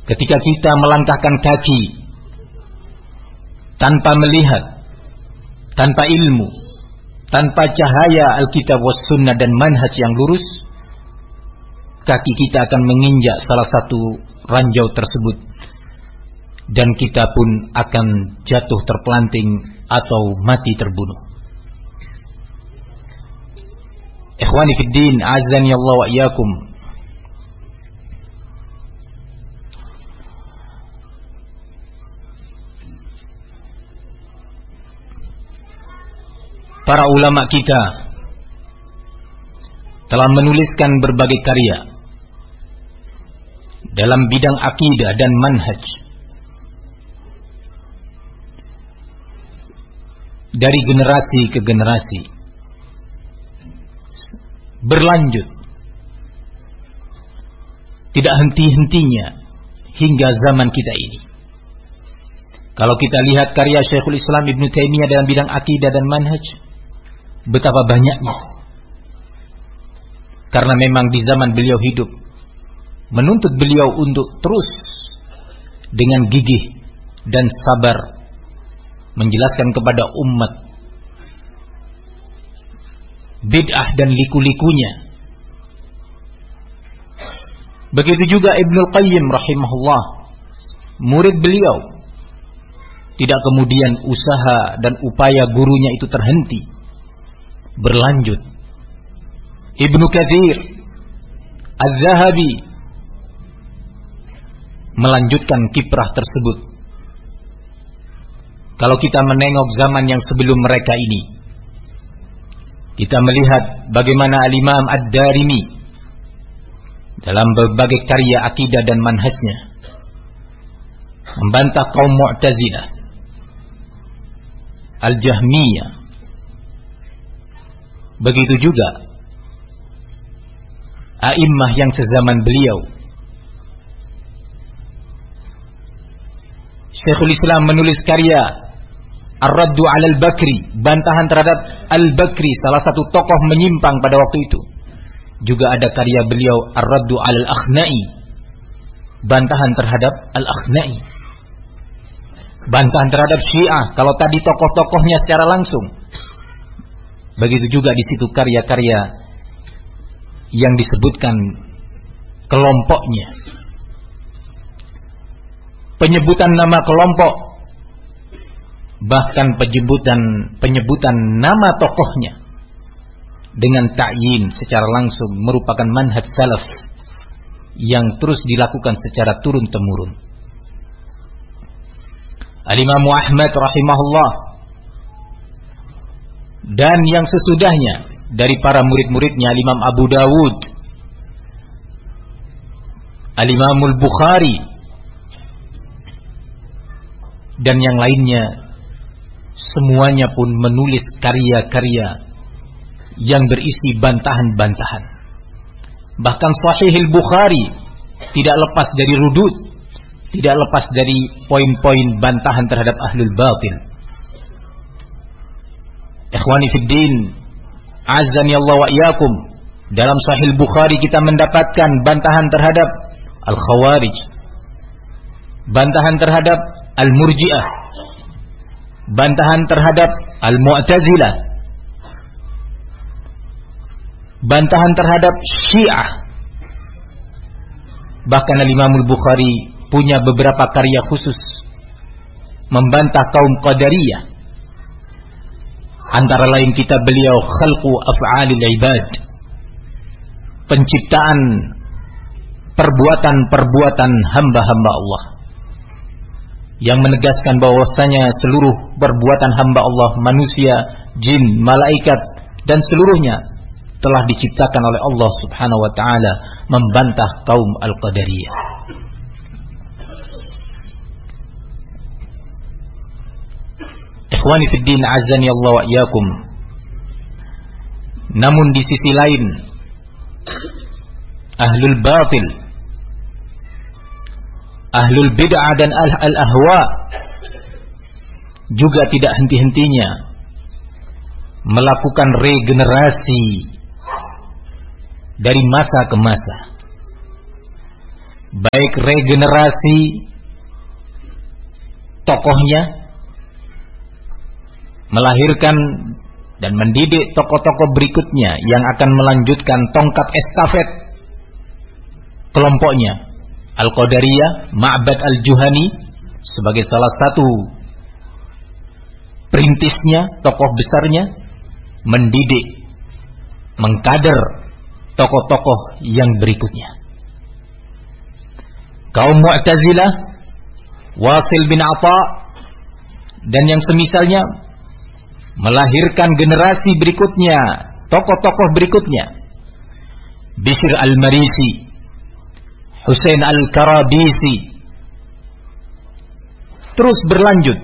ketika kita melangkahkan kaki tanpa melihat, tanpa ilmu, tanpa cahaya Alkitab was Sunnah dan manhaj yang lurus, kaki kita akan menginjak salah satu ranjau tersebut dan kita pun akan jatuh terpelanting atau mati terbunuh. Ikhwani fid din, azani Allah wa iyyakum. Para ulama kita telah menuliskan berbagai karya dalam bidang akidah dan manhaj, dari generasi ke generasi, berlanjut, tidak henti-hentinya hingga zaman kita ini. Kalau kita lihat karya Syekhul Islam Ibn Taimiyah dalam bidang akidah dan manhaj, betapa banyaknya. Karena memang di zaman beliau hidup, menuntut beliau untuk terus dengan gigih dan sabar menjelaskan kepada umat bid'ah dan liku-likunya. Begitu juga Ibnul Qayyim rahimahullah, murid beliau, tidak kemudian usaha dan upaya gurunya itu terhenti, berlanjut. Ibnu Katsir, Az-Zahabi melanjutkan kiprah tersebut. Kalau kita menengok zaman yang sebelum mereka ini, kita melihat bagaimana Al-Imam Ad-Darimi dalam berbagai karya akidah dan manhajnya membantah kaum Mu'tazilah, Al-Jahmiyah. Begitu juga a'immah yang sezaman beliau. Syekhul Islam menulis karya Ar-Raddu 'ala Al-Bakri, bantahan terhadap Al-Bakri, salah satu tokoh menyimpang pada waktu itu. Juga ada karya beliau Ar-Raddu 'ala Al-Akhna'i, bantahan terhadap Al-Akhna'i, bantahan terhadap Syiah, kalau tadi tokoh-tokohnya secara langsung. Begitu juga di situ karya-karya yang disebutkan kelompoknya, penyebutan nama kelompok, bahkan penyebutan nama tokohnya dengan ta'yin secara langsung merupakan manhaj salaf yang terus dilakukan secara turun-temurun. Al-Imam Ahmad rahimahullah dan yang sesudahnya dari para murid-muridnya, Al-Imam Abu Dawud, Al-Imam Al-Bukhari, dan yang lainnya, semuanya pun menulis karya-karya yang berisi bantahan-bantahan. Bahkan Sahih Al-Bukhari tidak lepas dari rudud, tidak lepas dari poin-poin bantahan terhadap ahlul batil. Ikhwani fid din, azani Allah wa iyyakum, dalam Sahih Bukhari kita mendapatkan bantahan terhadap Al-Khawarij, bantahan terhadap Al-Murji'ah, bantahan terhadap Al-Mu'tazilah, bantahan terhadap Syiah. Bahkan Al-Imam Al-Bukhari punya beberapa karya khusus membantah kaum Qadariyah. Antara lain kitab beliau Khalqu Af'alil Ibad, penciptaan perbuatan-perbuatan hamba-hamba Allah, yang menegaskan bahwasanya seluruh perbuatan hamba Allah, manusia, jin, malaikat dan seluruhnya telah diciptakan oleh Allah Subhanahu wa taala, membantah kaum Al-Qadariyah. Ikhwani fid din, azani Allah wa iyyakum. Namun di sisi lain, ahlul batil, ahlul bid'ah dan al-ahwa juga tidak henti-hentinya melakukan regenerasi dari masa ke masa. baik regenerasi tokohnya, melahirkan dan mendidik tokoh-tokoh berikutnya yang akan melanjutkan tongkat estafet kelompoknya. Al-Qadariyah, Ma'bad Al-Juhani sebagai salah satu perintisnya, tokoh besarnya, mendidik, mengkader tokoh-tokoh yang berikutnya. Kaum Mu'tazilah, Wasil bin Atha dan yang semisalnya melahirkan generasi berikutnya, tokoh-tokoh berikutnya. Bishr al-Marisi, Husain al-Karabisi, terus berlanjut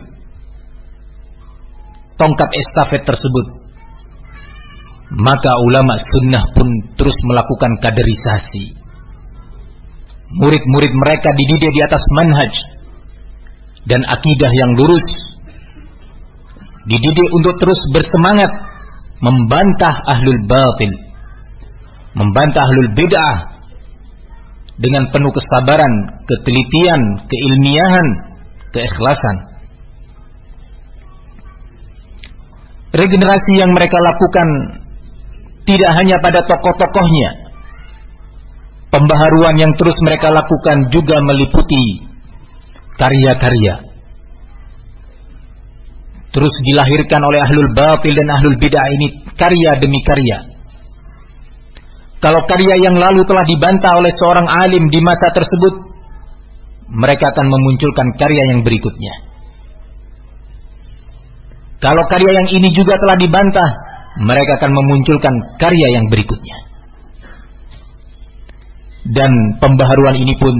tongkat estafet tersebut. Maka ulama sunnah pun terus melakukan kaderisasi. Murid-murid mereka dididik di atas manhaj dan akidah yang lurus, dididik untuk terus bersemangat membantah ahlul batil, membantah ahlul bid'ah dengan penuh kesabaran, ketelitian, keilmiahan, keikhlasan. Regenerasi yang mereka lakukan tidak hanya pada tokoh-tokohnya. Pembaharuan yang terus mereka lakukan juga meliputi karya-karya. Terus dilahirkan oleh ahlul batil dan ahlul bid'ah ini karya demi karya. Kalau karya yang lalu telah dibantah oleh seorang alim di masa tersebut, mereka akan memunculkan karya yang berikutnya. Kalau karya yang ini juga telah dibantah, mereka akan memunculkan karya yang berikutnya. Dan pembaharuan ini pun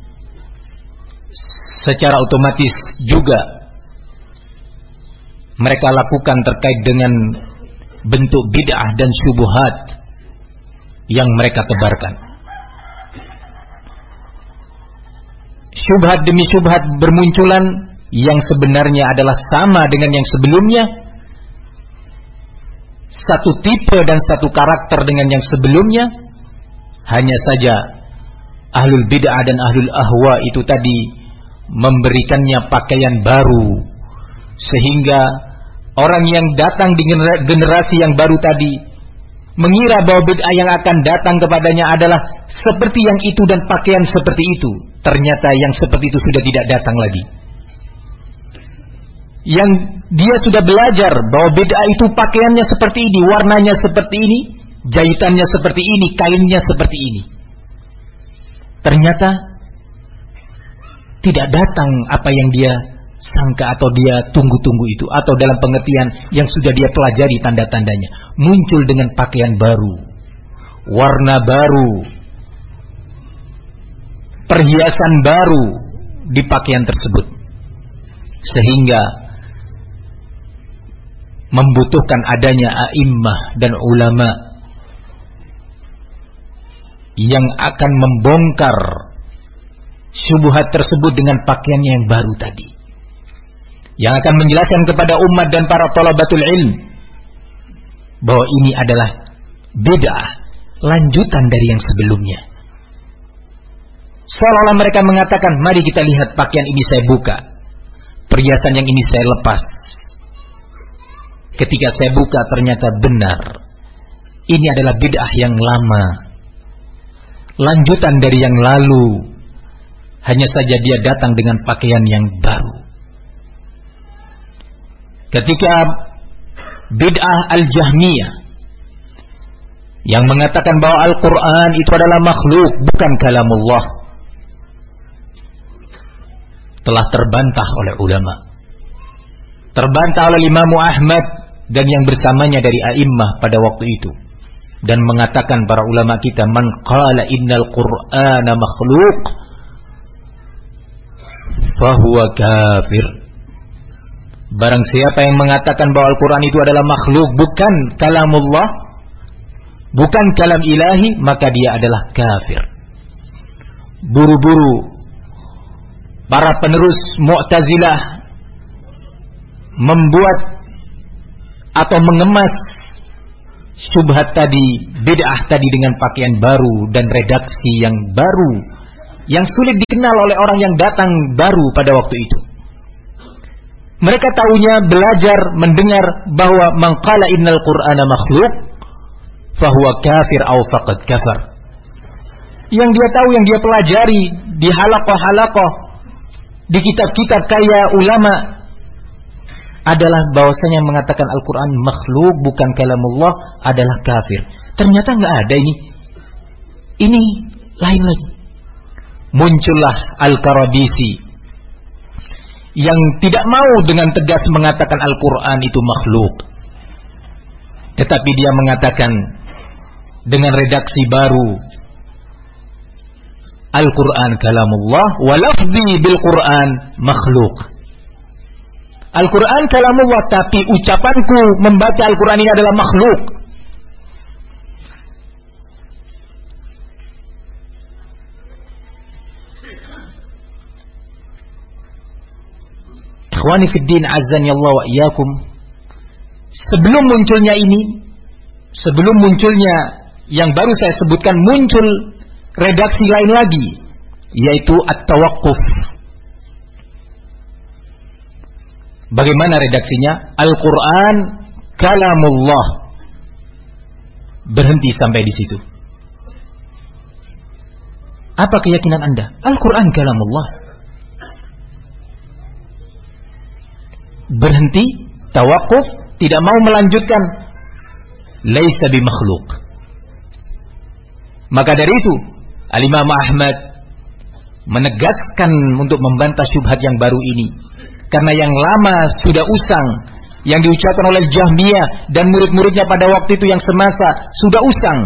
secara otomatis juga mereka lakukan terkait dengan bentuk bid'ah dan syubhat yang mereka tebarkan. Syubhat demi syubhat bermunculan yang sebenarnya adalah sama dengan yang sebelumnya, satu tipe dan satu karakter dengan yang sebelumnya. Hanya saja ahlul bid'ah dan ahlul ahwa itu tadi memberikannya pakaian baru, sehingga orang yang datang di generasi yang baru tadi mengira bahwa bid'ah yang akan datang kepadanya adalah seperti yang itu dan pakaian seperti itu. Ternyata yang seperti itu sudah tidak datang lagi. Yang dia sudah belajar bahwa bid'ah itu pakaiannya seperti ini, warnanya seperti ini, jahitannya seperti ini, kainnya seperti ini. Ternyata tidak datang apa yang dia sangka atau dia tunggu-tunggu itu, atau dalam pengertian yang sudah dia pelajari tanda-tandanya, muncul dengan pakaian baru, warna baru, perhiasan baru di pakaian tersebut, sehingga membutuhkan adanya a'immah dan ulama yang akan membongkar syubhat tersebut dengan pakaian yang baru tadi, yang akan menjelaskan kepada umat dan para thalabatul ilm bahwa ini adalah bid'ah, lanjutan dari yang sebelumnya. Seolah-olah mereka mengatakan, mari kita lihat pakaian ini saya buka, perhiasan yang ini saya lepas. Ketika saya buka ternyata benar, ini adalah bid'ah yang lama, lanjutan dari yang lalu. Hanya saja dia datang dengan pakaian yang baru. Ketika bid'ah al-Jahmiyah yang mengatakan bahwa Al-Quran itu adalah makhluk, bukan kalamullah, telah terbantah oleh ulama, terbantah oleh Imam Ahmad dan yang bersamanya dari a'immah pada waktu itu, dan mengatakan para ulama kita, man qala innal Qur'ana makhluk fahuwa kafir. Barang siapa yang mengatakan bahwa Al-Quran itu adalah makhluk, bukan kalamullah, bukan kalam ilahi, maka dia adalah kafir. Buru-buru para penerus Mu'tazilah membuat atau mengemas syubhat tadi, bid'ah tadi dengan pakaian baru dan redaksi yang baru yang sulit dikenal oleh orang yang datang baru pada waktu itu. Mereka tahunya belajar, mendengar bahwa man qala innal Qur'ana makhluq fahuwa kafir aw faqad kafar. Yang dia tahu, yang dia pelajari di halaqah-halaqah, di kitab-kitab karya ulama adalah bahwasanya mengatakan Al-Quran makhluk bukan kalamullah adalah kafir. Ternyata nggak ada ini. Ini lain lagi. Muncullah Al-Qarabisi yang tidak mau dengan tegas mengatakan Al-Quran itu makhluk, tetapi dia mengatakan dengan redaksi baru, Al-Quran kalamullah wa lafzi bil Quran makhluk. Al-Quran kalamullah, tapi ucapanku membaca Al-Quran ini adalah makhluk. Ikhwani fiddin azzani Allah wa iyyakum. Sebelum munculnya ini, sebelum munculnya yang baru saya sebutkan, muncul redaksi lain lagi, yaitu at-tawaqquf. Bagaimana redaksinya? Al-Quran kalamullah. Berhenti sampai di situ. Apa keyakinan Anda? Al-Quran kalamullah. Berhenti, tawakuf, tidak mau melanjutkan. Laisa bimakhluk. Maka dari itu Al-Imam Ahmad menegaskan untuk membantah syubhat yang baru ini, karena yang lama sudah usang, yang diucapkan oleh Jahmiyah dan murid-muridnya pada waktu itu yang semasa sudah usang.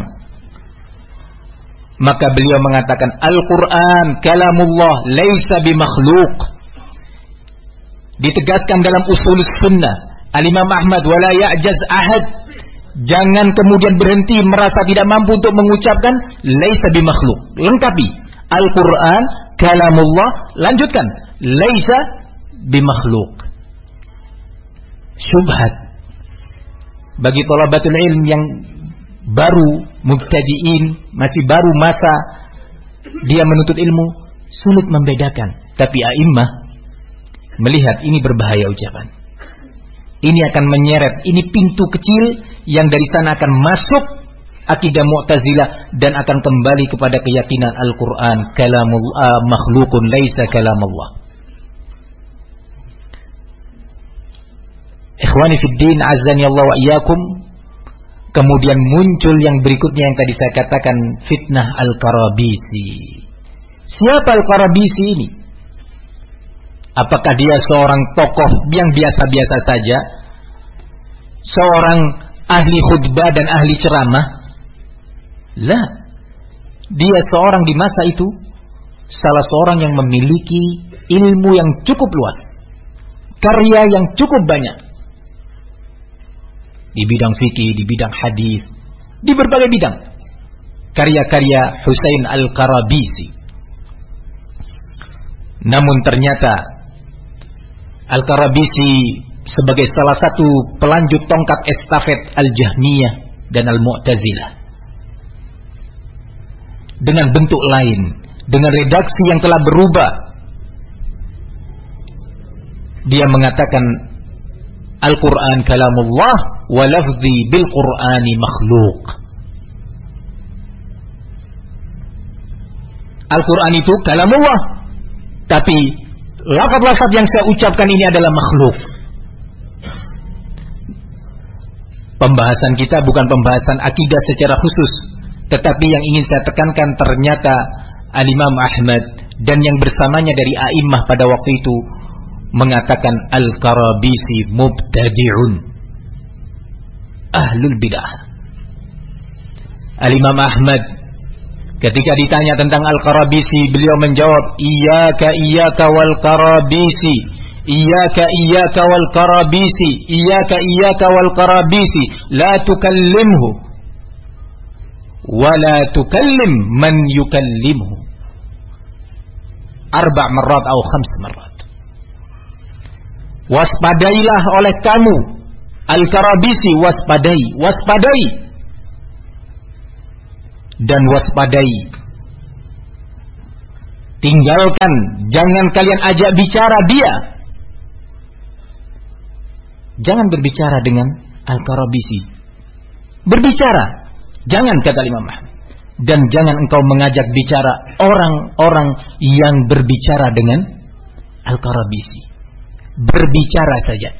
Maka beliau mengatakan Al-Quran kalamullah laisa bimakhluk. Ditegaskan dalam usul sunnah Al-Imam Ahmad, wala ya'jaz ahad, jangan kemudian berhenti merasa tidak mampu untuk mengucapkan laisa bimakhluk. Lengkapi Al-Quran kalamullah, lanjutkan laisa bimakhluk. Syubhat bagi thalabatul ilm yang baru, mubtadi'in, masih baru masa dia menuntut ilmu, sulit membedakan. Tapi a'immah melihat ini berbahaya ucapan. Ini akan menyeret, ini pintu kecil yang dari sana akan masuk akidah Mu'tazilah dan akan kembali kepada keyakinan Al-Quran kalamullah makhlukun laisa kalamullah. Ikhwani fiddin azzani Allah wa iyyakum. Kemudian muncul yang berikutnya yang tadi saya katakan, fitnah Al-Qarabisi. Siapa Al-Qarabisi ini? Apakah dia seorang tokoh yang biasa-biasa saja, seorang ahli khutbah dan ahli ceramah? Lah, dia seorang di masa itu salah seorang yang memiliki ilmu yang cukup luas, karya yang cukup banyak di bidang fikih, di bidang hadis, di berbagai bidang. Karya-karya Husain Al-Qarabisi. Namun ternyata Al-Qarabisi sebagai salah satu pelanjut tongkat estafet Al-Jahmiyah dan Al-Mu'tazilah, dengan bentuk lain, dengan redaksi yang telah berubah, dia mengatakan Al-Quran kalamullah wa lafzi bil Qur'ani makhluk. Al-Quran itu kalamullah, tapi lafaz-lafaz yang saya ucapkan ini adalah makhluk. Pembahasan kita bukan pembahasan akidah secara khusus, tetapi yang ingin saya tekankan, ternyata Al-Imam Ahmad dan yang bersamanya dari a'immah pada waktu itu mengatakan Al-Qarabisi mubtadi'un, ahlul bid'ah. Al-Imam Ahmad ketika ditanya tentang Al-Qarabisi, beliau menjawab, Iyyaka wal Qarabisi, Iyyaka wal Qarabisi, Iyyaka wal Qarabisi, la tukallimhu wa la tukallim man yukallimhu 4 marrat atau 5 marrat. Waspadailah oleh kamu Al-Qarabisi, waspadai dan waspadai tinggalkan, jangan kalian ajak bicara dia. Jangan berbicara dengan Al-Qarabisi. Berbicara, jangan, kata Imam Ahmad. Dan jangan engkau mengajak bicara orang-orang yang berbicara dengan Al-Qarabisi. Berbicara saja.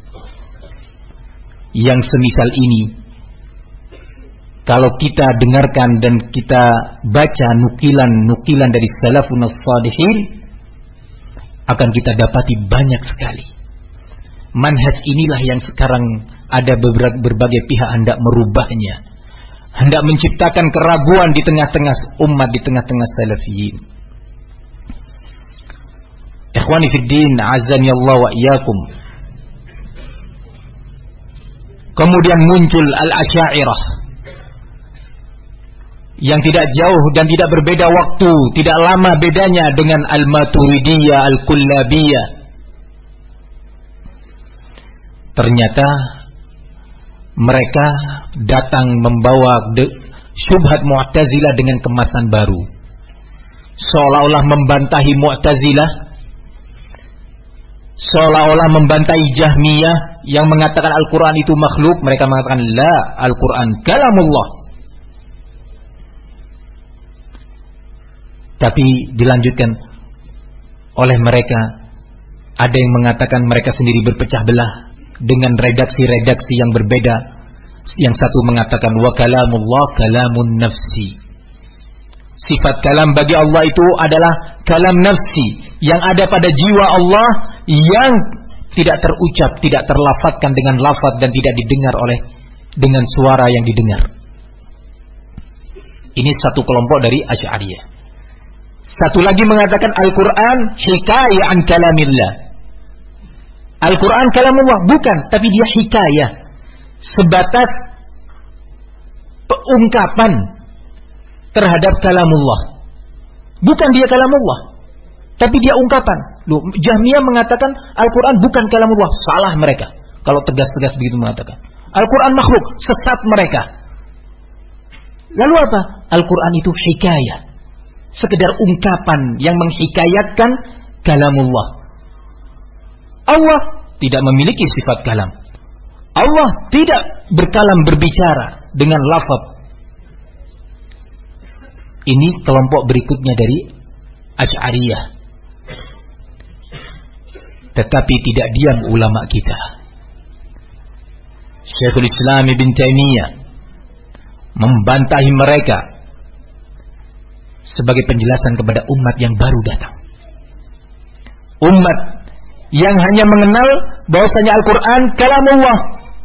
Yang semisal ini, kalau kita dengarkan dan kita baca nukilan-nukilan dari salafun as-salihin, akan kita dapati banyak sekali. Manhaj inilah yang sekarang ada berbagai pihak hendak merubahnya, hendak menciptakan keraguan di tengah-tengah umat, di tengah-tengah salafiyin. Ikhwani fid din, azani Allah wa iyyakum. Kemudian muncul al-Asy'ariyah yang tidak jauh dan tidak berbeda waktu, tidak lama bedanya dengan al-Maturidiyah, al-Kullabiyah. Ternyata mereka datang membawa syubhat Mu'tazilah dengan kemasan baru, seolah-olah membantahi Mu'tazilah, seolah-olah membantahi Jahmiyah yang mengatakan Al-Quran itu makhluk. Mereka mengatakan la, Al-Quran kalamullah. Tapi dilanjutkan oleh mereka, ada yang mengatakan mereka sendiri berpecah belah dengan redaksi-redaksi yang berbeda. Yang satu mengatakan wa kalamullah kalamun nafsi. Sifat kalam bagi Allah itu adalah kalam nafsi, yang ada pada jiwa Allah, yang tidak terucap, tidak terlafadzkan dengan lafaz dan tidak didengar oleh dengan suara yang didengar. Ini satu kelompok dari Asy'ariyah. Satu lagi mengatakan Al-Quran hikayah an kalamillah. Al-Quran kalamullah, bukan, tapi dia hikayah, sebatas ungkapan terhadap kalamullah. Bukan dia kalamullah, tapi dia ungkapan. Loh, Jahmiyah mengatakan Al-Quran bukan kalamullah. Salah mereka kalau tegas-tegas begitu mengatakan. Al-Quran makhluk, sesat mereka. Lalu apa? Al-Quran itu hikayah, sekedar ungkapan yang menghikayatkan kalamullah. Allah tidak memiliki sifat kalam. Allah tidak berkalam, berbicara dengan lafaz. Ini kelompok berikutnya dari Asy'ariyah. Tetapi tidak diam ulama kita. Syekhul Islam Ibn Taimiyah membantahi mereka sebagai penjelasan kepada umat yang baru datang. Umat yang hanya mengenal bahwasanya Al-Quran kalamullah,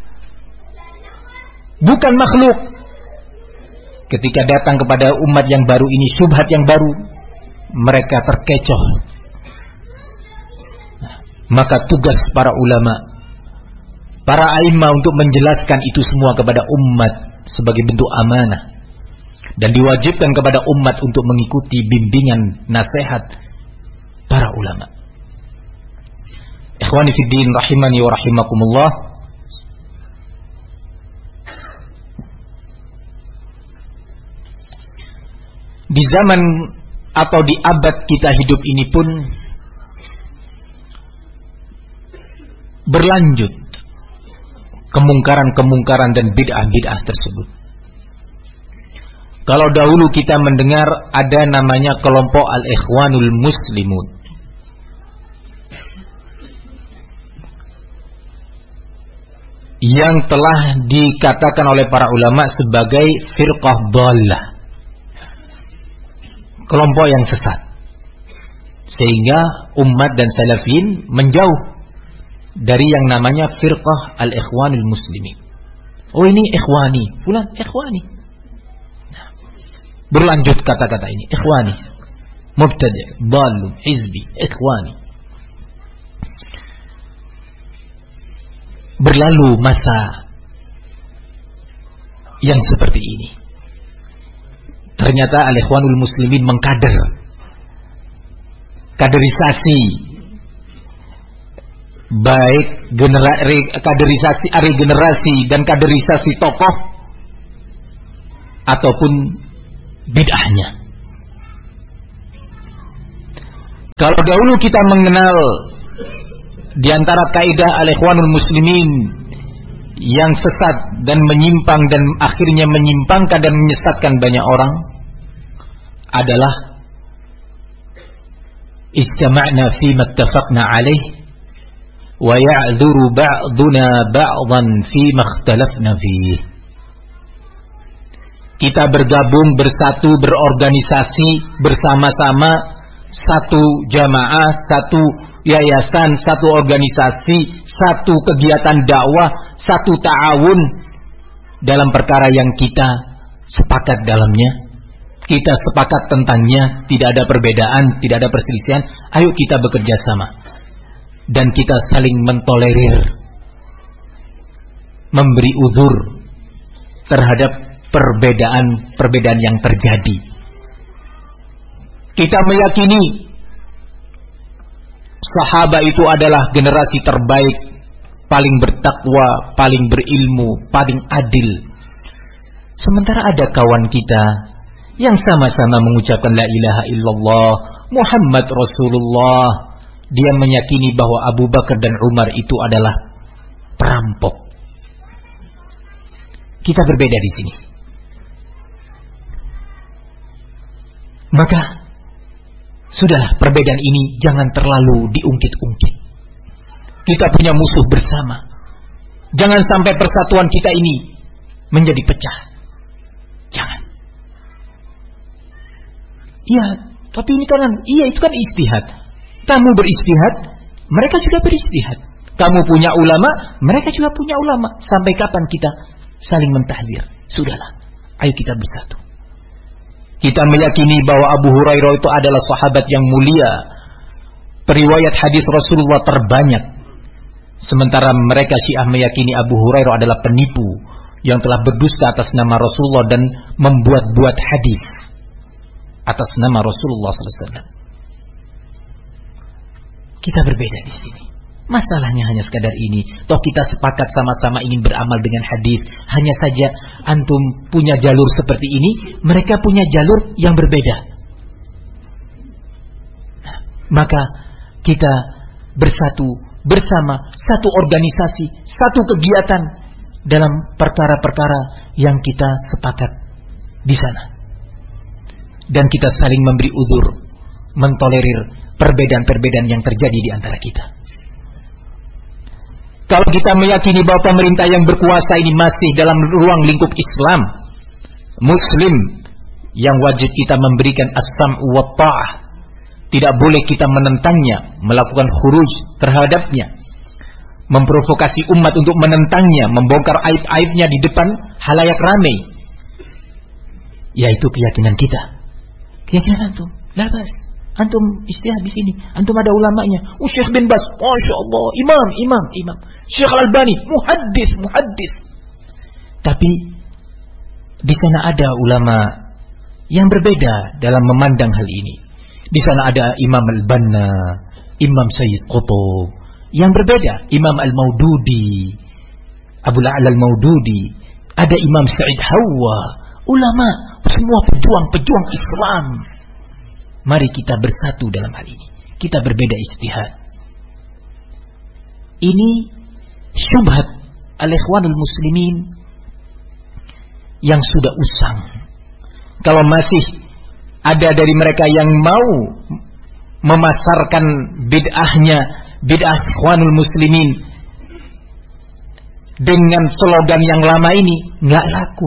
bukan makhluk. Ketika datang kepada umat yang baru ini, syubhat yang baru, mereka terkecoh. Maka tugas para ulama, para a'immah untuk menjelaskan itu semua kepada umat sebagai bentuk amanah, dan diwajibkan kepada umat untuk mengikuti bimbingan nasihat para ulama. Ikhwani fid din rahimani wa rahimakumullah. Di zaman atau di abad kita hidup ini pun berlanjut kemungkaran-kemungkaran dan bid'ah-bid'ah tersebut. Kalau dahulu kita mendengar ada namanya kelompok Al-Ikhwanul Muslimun, yang telah dikatakan oleh para ulama sebagai firqah dhallah, kelompok yang sesat, sehingga umat dan salafin menjauh dari yang namanya firqah al-ikhwanul muslimin. Oh, ini ikhwani, fulan ikhwani. Berlanjut kata-kata ini, ikhwani, mubtadi', dhallu, hizbi, ikhwani. Berlalu masa yang seperti ini. Ternyata al-ikhwanul muslimin kaderisasi, baik kaderisasi regenerasi dan kaderisasi tokoh ataupun bid'ahnya. Kalau dahulu kita mengenal di antara kaidah al-ikhwanul muslimin yang sesat dan menyimpang dan akhirnya menyimpangkan dan menyesatkan banyak orang adalah istama'na fi mattafaqna alaih wa ya'dhuru ba'duna ba'dhan fi makhtalafna fihi. Kita bergabung, bersatu, berorganisasi bersama-sama, satu jamaah, satu yayasan, satu organisasi, satu kegiatan dakwah, satu ta'awun dalam perkara yang kita sepakat dalamnya, kita sepakat tentangnya, tidak ada perbedaan, tidak ada perselisihan. Ayo kita bekerja sama dan kita saling mentolerir, memberi uzur terhadap perbedaan yang terjadi. Kita meyakini sahabat itu adalah generasi terbaik, paling bertakwa, paling berilmu, paling adil. Sementara ada kawan kita yang sama-sama mengucapkan la ilaha illallah Muhammad Rasulullah, dia meyakini bahwa Abu Bakar dan Umar itu adalah perampok. Kita berbeda di sini. Maka sudah, perbedaan ini jangan terlalu diungkit-ungkit. Kita punya musuh bersama. Jangan sampai persatuan kita ini menjadi pecah. Jangan. Iya, tapi ini kan, itu kan istihad. Kamu beristihad, mereka juga beristihad. Kamu punya ulama, mereka juga punya ulama. Sampai kapan kita saling mentahdir? Sudahlah, ayo kita bersatu. Kita meyakini bahwa Abu Hurairah itu adalah sahabat yang mulia, periwayat hadis Rasulullah terbanyak. Sementara mereka Syiah meyakini Abu Hurairah adalah penipu yang telah berdusta atas nama Rasulullah dan membuat-buat hadis atas nama Rasulullah SAW. Kita berbeda di sini. Masalahnya hanya sekadar ini. Toh kita sepakat sama-sama ingin beramal dengan hadis. Hanya saja antum punya jalur seperti ini, mereka punya jalur yang berbeda. Nah, maka kita bersatu bersama, satu organisasi, satu kegiatan dalam perkara-perkara yang kita sepakat di sana. Dan kita saling memberi uzur, mentolerir perbedaan-perbedaan yang terjadi di antara kita. Kalau kita meyakini bahwa pemerintah yang berkuasa ini masih dalam ruang lingkup Islam, Muslim, yang wajib kita memberikan as-sam'u wa ta'ah, tidak boleh kita menentangnya, melakukan khuruj terhadapnya, memprovokasi umat untuk menentangnya, membongkar aib-aibnya di depan halayak ramai. Yaitu keyakinan kita. Keyakinan antum, labas. Antum istihad di sini, antum ada ulamanya. Syekh bin Bas, masya Allah, imam. Syekh Al-Albani, muhaddis. Tapi di sana ada ulama yang berbeda dalam memandang hal ini. Di sana ada Imam Al-Banna, Imam Sayyid Qutb yang berbeda, Imam Al-Maududi, Abu La'la Al-Maududi, ada Imam Sa'id Hawa, ulama, semua pejuang Islam. Mari kita bersatu dalam hal ini. Kita berbeda ijtihad. Ini syubhat al-ikhwanul muslimin yang sudah usang. Kalau masih ada dari mereka yang mau memasarkan bid'ah ikhwanul muslimin dengan slogan yang lama ini, nggak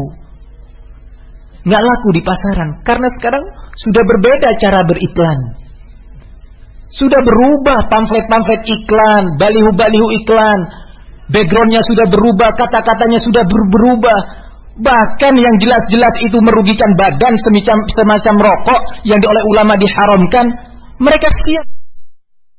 laku di pasaran. Karena sekarang sudah berbeda cara beriklan. Sudah berubah pamflet-pamflet iklan, balihu-balihu iklan. Backgroundnya sudah berubah, kata-katanya sudah berubah. Bahkan yang jelas-jelas itu merugikan badan, semacam rokok yang oleh ulama diharamkan, mereka siap